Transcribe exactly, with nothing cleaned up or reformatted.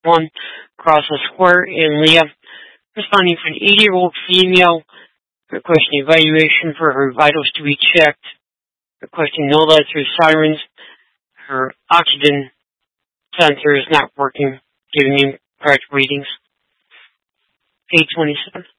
one, Crossley Square in Leah, responding for an eighty-year-old female, requesting evaluation for her vitals to be checked, requesting no lights or sirens. Her oxygen sensor is not working, giving incorrect readings. page twenty-seven.